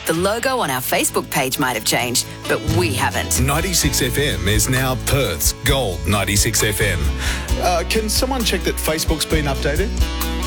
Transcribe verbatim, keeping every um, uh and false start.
The logo on our Facebook page might have changed, but we haven't. ninety-six F M is now Perth's Gold ninety-six F M. Uh, can someone check that Facebook's been updated?